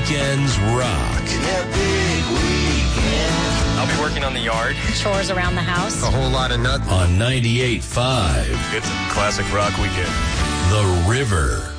weekends rock. I'll be working on the yard. Chores around the house. A whole lot of nuts. On 98.5. It's a classic rock weekend. The River.